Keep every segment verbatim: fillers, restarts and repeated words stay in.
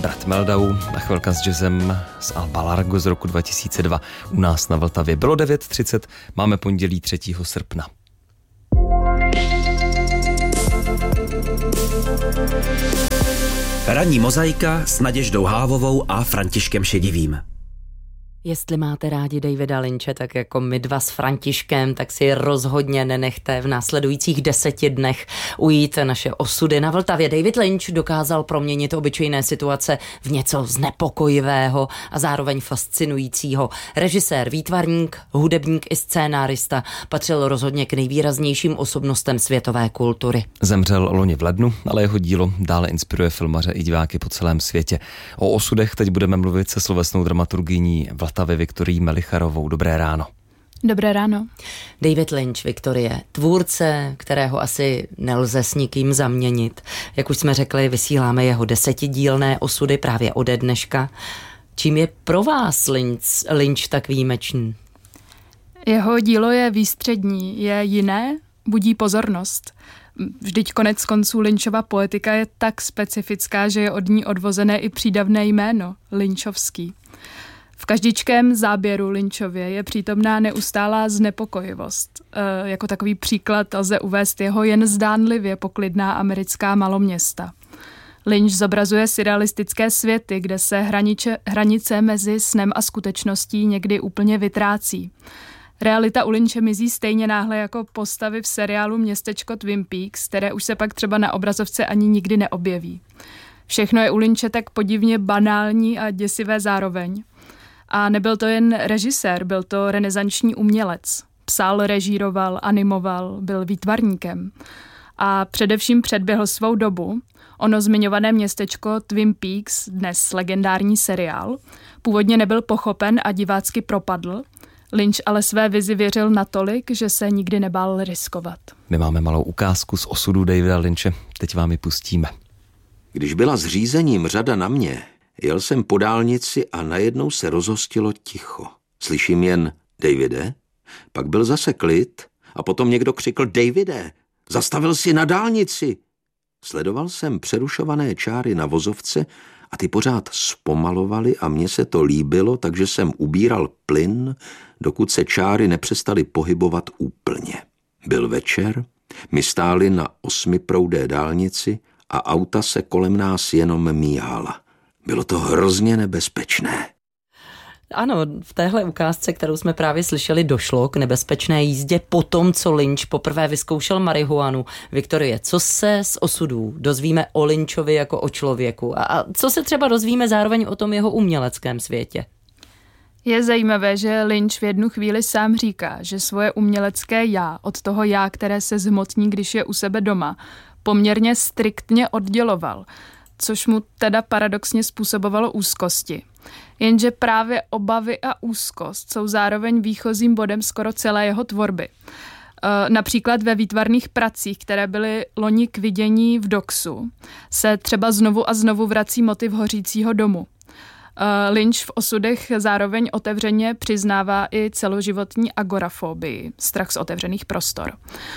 Brat Meldau a chvilka s jazzem z Alba Largo z roku dva tisíce dva u nás na Vltavě. Bylo devět třicet, máme pondělí třetího srpna. Ranní mozaika s Naděždou Hávovou a Františkem Šedivým. Jestli máte rádi Davida Lynche, tak jako my dva s Františkem, tak si rozhodně nenechte v následujících deseti dnech ujít naše osudy na Vltavě. David Lynch dokázal proměnit obyčejné situace v něco znepokojivého a zároveň fascinujícího. Režisér, výtvarník, hudebník i scénárista patřil rozhodně k nejvýraznějším osobnostem světové kultury. Zemřel loni v lednu, ale jeho dílo dále inspiruje filmaře i diváky po celém světě. O osudech teď budeme mluvit se slovesnou dramaturgyní Vltavy Viktorií Melicharovou. Dobré ráno. Dobré ráno. David Lynch, Viktorie, tvůrce, kterého asi nelze s nikým zaměnit. Jak už jsme řekli, vysíláme jeho desetidílné osudy právě ode dneška. Čím je pro vás Lynch, Lynch tak výjimečný? Jeho dílo je výstřední, je jiné, budí pozornost. Vždyť konec konců Lynchova poetika je tak specifická, že je od ní odvozené i přídavné jméno, Lynchovský. V každičkém záběru Lynchově je přítomná neustálá znepokojivost. E, jako takový příklad lze uvést jeho jen zdánlivě poklidná americká maloměsta. Lynch zobrazuje surrealistické světy, kde se hraniče, hranice mezi snem a skutečností někdy úplně vytrácí. Realita u Lynche mizí stejně náhle jako postavy v seriálu Městečko Twin Peaks, které už se pak třeba na obrazovce ani nikdy neobjeví. Všechno je u Lynche tak podivně banální a děsivé zároveň. A nebyl to jen režisér, byl to renesanční umělec. Psal, režíroval, animoval, byl výtvarníkem. A především předběhl svou dobu. Ono zmiňované městečko Twin Peaks, dnes legendární seriál, původně nebyl pochopen a divácky propadl. Lynch ale své vizi věřil natolik, že se nikdy nebál riskovat. My máme malou ukázku z osudu Davida Lynche, teď vám ji pustíme. Když byla s řízením řada na mě, jel jsem po dálnici a najednou se rozhostilo ticho. Slyším jen Davide, pak byl zase klid a potom někdo křikl Davide, zastavil si na dálnici. Sledoval jsem přerušované čáry na vozovce a ty pořád zpomalovaly a mně se to líbilo, takže jsem ubíral plyn, dokud se čáry nepřestaly pohybovat úplně. Byl večer, my stáli na osmiproudé dálnici a auta se kolem nás jenom míhala. Bylo to hrozně nebezpečné. Ano, v téhle ukázce, kterou jsme právě slyšeli, došlo k nebezpečné jízdě po tom, co Lynch poprvé vyzkoušel marihuanu. Viktorie, co se z osudů dozvíme o Lynchovi jako o člověku? A co se třeba dozvíme zároveň o tom jeho uměleckém světě? Je zajímavé, že Lynch v jednu chvíli sám říká, že svoje umělecké já od toho já, které se zhmotní, když je u sebe doma, poměrně striktně odděloval, což mu teda paradoxně způsobovalo úzkosti. Jenže právě obavy a úzkost jsou zároveň výchozím bodem skoro celé jeho tvorby. E, například ve výtvarných pracích, které byly loni k vidění v Doxu, se třeba znovu a znovu vrací motiv hořícího domu. E, Lynch v osudech zároveň otevřeně přiznává i celoživotní agorafobii, strach z otevřených prostor.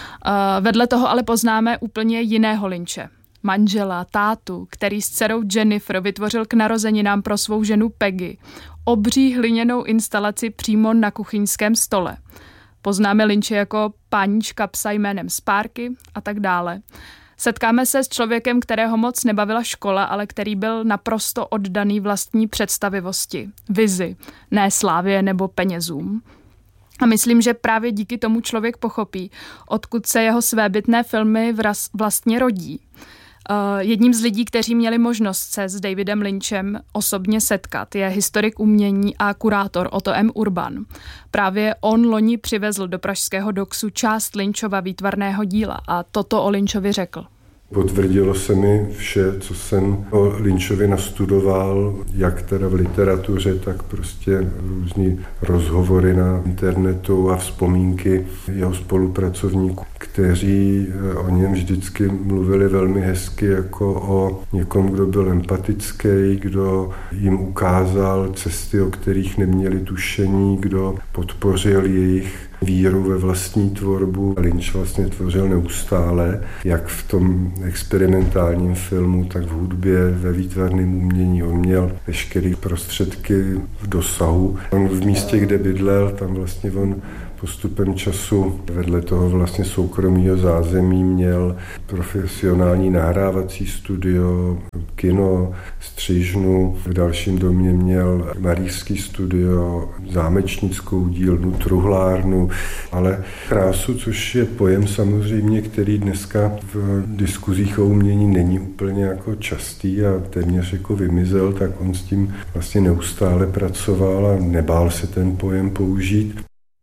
E, vedle toho ale poznáme úplně jiného Lynche. Manžela, tátu, který s dcerou Jennifer vytvořil k narozeninám pro svou ženu Peggy obří hliněnou instalaci přímo na kuchyňském stole. Poznáme Lynche jako páníčka psa jménem Sparky a tak dále. Setkáme se s člověkem, kterého moc nebavila škola, ale který byl naprosto oddaný vlastní představivosti, vizi, ne slávě nebo penězům. A myslím, že právě díky tomu člověk pochopí, odkud se jeho svébytné filmy vlastně rodí. Uh, jedním z lidí, kteří měli možnost se s Davidem Lynchem osobně setkat, je historik umění a kurátor Otto M. Urban. Právě on loni přivezl do pražského Doxu část Lynchova výtvarného díla a toto o Lynchovi řekl. Potvrdilo se mi vše, co jsem o Lynchovi nastudoval, jak teda v literatuře, tak prostě různý rozhovory na internetu a vzpomínky jeho spolupracovníků. kteří o něm vždycky mluvili velmi hezky jako o někom, kdo byl empatický, kdo jim ukázal cesty, o kterých neměli tušení, kdo podpořil jejich víru ve vlastní tvorbu. Lynch vlastně tvořil neustále, jak v tom experimentálním filmu, tak v hudbě, ve výtvarném umění. On měl veškeré prostředky v dosahu. On v místě, kde bydlel, tam vlastně on postupem času vedle toho vlastně soukromého zázemí měl profesionální nahrávací studio, kino, střižnu. V dalším domě měl malířský studio, zámečnickou dílnu, truhlárnu, ale krásu, což je pojem samozřejmě, který dneska v diskuzích o umění není úplně jako častý a téměř jako vymizel, tak on s tím vlastně neustále pracoval a nebál se ten pojem použít.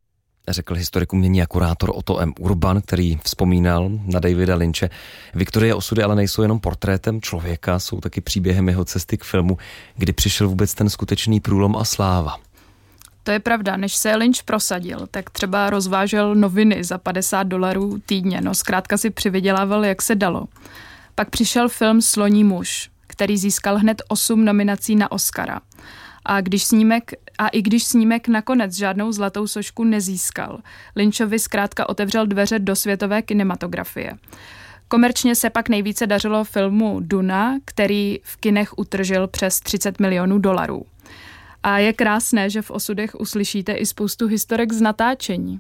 Řekl historik umění a kurátor Otto M. Urban, který vzpomínal na Davida Lynche. Viktorie osudy ale nejsou jenom portrétem člověka, jsou taky příběhem jeho cesty k filmu, kdy přišel vůbec ten skutečný průlom a sláva. To je pravda, než se Lynch prosadil, tak třeba rozvážel noviny za padesát dolarů týdně, no zkrátka si přivydělával, jak se dalo. Pak přišel film Sloní muž, který získal hned osm nominací na Oscara. A, když snímek, a i když snímek nakonec žádnou zlatou sošku nezískal, Lynchovi zkrátka otevřel dveře do světové kinematografie. Komerčně se pak nejvíce dařilo filmu Duna, který v kinech utržil přes třicet milionů dolarů. A je krásné, že v osudech uslyšíte i spoustu historek z natáčení.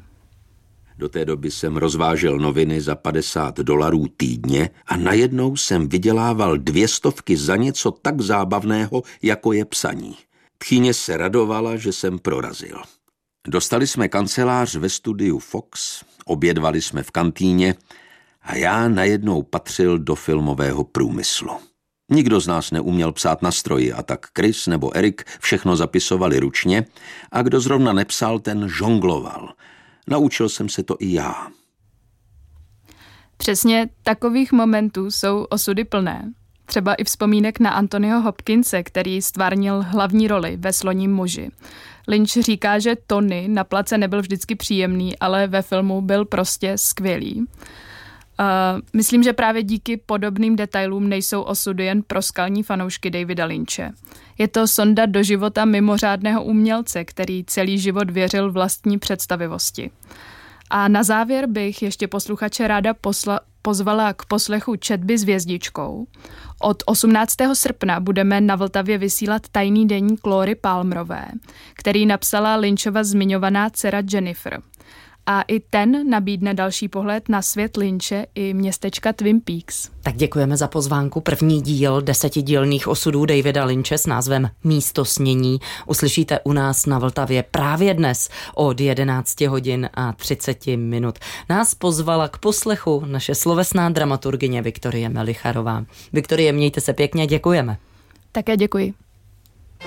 Do té doby jsem rozvážel noviny za padesát dolarů týdně a najednou jsem vydělával dvě stovky za něco tak zábavného, jako je psaní. Tchýně se radovala, že jsem prorazil. Dostali jsme kancelář ve studiu Fox, obědvali jsme v kantýně a já najednou patřil do filmového průmyslu. Nikdo z nás neuměl psát na stroji a tak Chris nebo Erik všechno zapisovali ručně a kdo zrovna nepsal, ten žongloval. Naučil jsem se to i já. Přesně takových momentů jsou osudy plné. Třeba i vzpomínek na Anthonyho Hopkinse, který stvárnil hlavní roli ve Sloním muži. Lynch říká, že Tony na place nebyl vždycky příjemný, ale ve filmu byl prostě skvělý. Uh, myslím, že právě díky podobným detailům nejsou osudy jen pro skalní fanoušky Davida Lynche. Je to sonda do života mimořádného umělce, který celý život věřil vlastní představivosti. A na závěr bych ještě posluchače ráda posla, pozvala k poslechu četby s hvězdičkou. Od osmnáctého srpna budeme na Vltavě vysílat tajný deník Lóry Palmerové, který napsala Lynchova zmiňovaná dcera Jennifer. A i ten nabídne další pohled na svět Lynche i městečka Twin Peaks. Tak děkujeme za pozvánku. První díl desetidílných osudů Davida Lynche s názvem Místo snění uslyšíte u nás na Vltavě právě dnes od jedenácti hodin a třicet minut. Nás pozvala k poslechu naše slovesná dramaturgyně Viktorie Melicharová. Viktorie, mějte se pěkně, děkujeme. Také děkuji.